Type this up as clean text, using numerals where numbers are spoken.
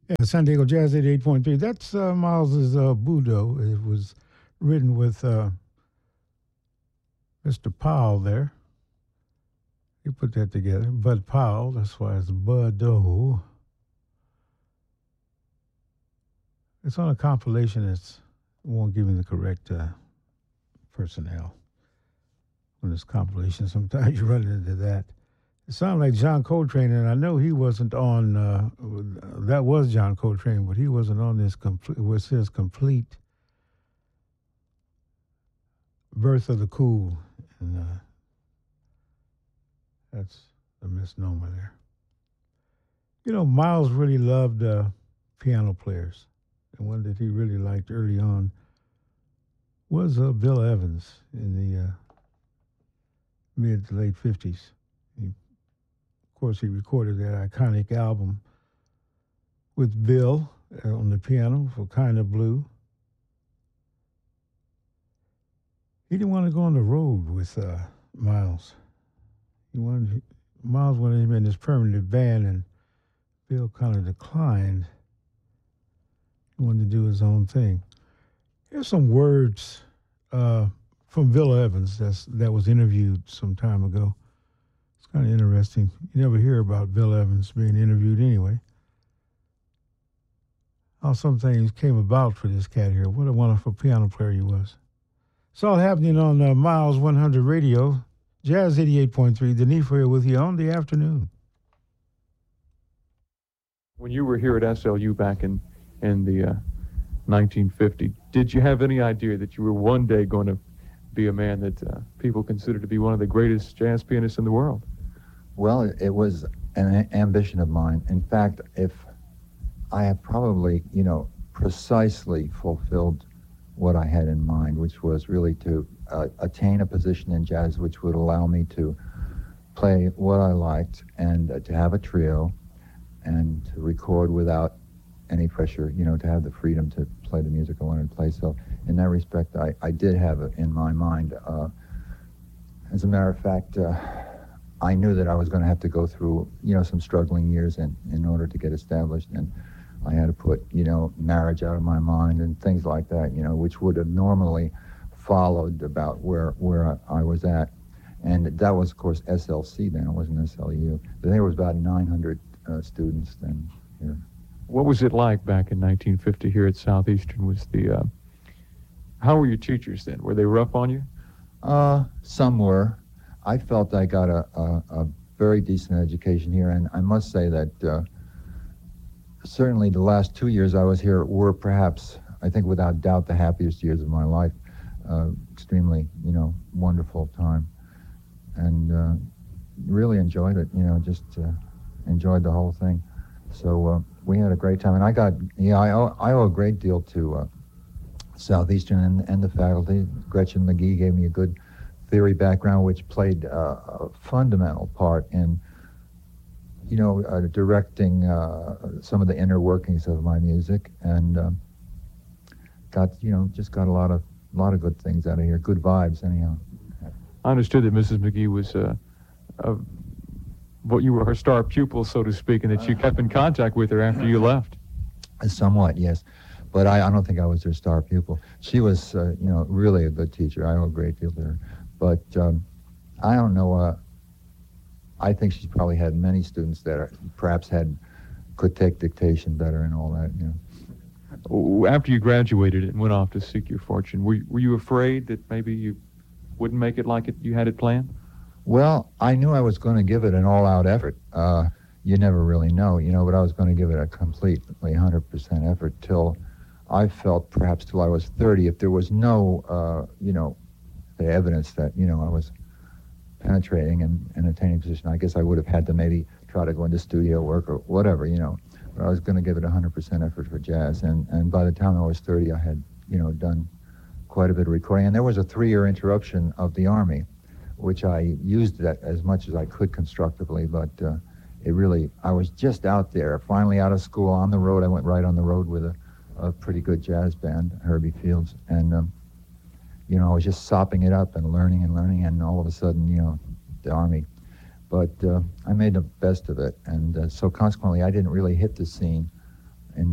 Yeah, San Diego Jazz 88.3. That's Miles's Budo. It was written with Mr. Powell there. He put that together. Bud Powell. That's why it's Budo. It's on a compilation. It won't give me the correct personnel. On this compilation, sometimes you run into that. It sounded like John Coltrane, and I know he wasn't on. That was John Coltrane, but he wasn't on this complete. What's his complete Birth of the Cool, and that's a misnomer there. You know, Miles really loved piano players, and one that he really liked early on was Bill Evans in the mid to late 50s. Of course, he recorded that iconic album with Bill on the piano for Kind of Blue. He didn't want to go on the road with Miles. Miles wanted him in his permanent band, and Bill kind of declined. He wanted to do his own thing. Here's some words from Bill Evans that was interviewed some time ago. It's kind of interesting. You never hear about Bill Evans being interviewed anyway. How some things came about for this cat here. What a wonderful piano player he was. It's all happening on Miles 100 Radio, Jazz 88.3. Denise here with you on the afternoon. When you were here at SLU back in the 1950, did you have any idea that you were one day going to be a man that people consider to be one of the greatest jazz pianists in the world? Well, it was an ambition of mine. In fact, if I have probably, precisely fulfilled what I had in mind, which was really to attain a position in jazz which would allow me to play what I liked and to have a trio and to record without any pressure, to have the freedom to play the music I wanted to play. So in that respect, I did have it in my mind. As a matter of fact, I knew that I was going to have to go through, some struggling years in order to get established. And I had to put, marriage out of my mind and things like that, which would have normally followed about where I was at. And that was, of course, SLC then. It wasn't SLU. There was about 900 students then here. What was it like back in 1950 here at Southeastern? How were your teachers then? Were they rough on you? Some were. I felt I got a very decent education here, and I must say that certainly the last 2 years I was here were perhaps, I think without doubt, the happiest years of my life. Extremely, wonderful time, and really enjoyed it. Just enjoyed the whole thing. So we had a great time, and I owe a great deal to Southeastern and the faculty. Gretchen McGee gave me a good theory background, which played a fundamental part in, directing some of the inner workings of my music, and just got a lot of good things out of here, good vibes anyhow. I understood that Mrs. McGee was you were her star pupil, so to speak, and that you kept in contact with her after you left. Somewhat, yes. But I don't think I was her star pupil. She was, really a good teacher. I owe a great deal to her. But I don't know. I think she probably had many students that perhaps could take dictation better and all that. After you graduated and went off to seek your fortune, were you afraid that maybe you wouldn't make it like you had it planned? Well, I knew I was going to give it an all-out effort. You never really know, but I was going to give it a completely 100% effort till I felt perhaps till I was 30. If there was no, the evidence that, I was penetrating and attaining a position, I guess I would have had to maybe try to go into studio work or whatever, But I was going to give it 100% effort for jazz. And by the time I was 30, I had, done quite a bit of recording. And there was a 3-year interruption of the Army, which I used that as much as I could constructively, but I was just out there, finally out of school, on the road. I went right on the road with a pretty good jazz band, Herbie Fields, and, I was just sopping it up and learning, and all of a sudden, the Army. But I made the best of it, and so consequently, I didn't really hit the scene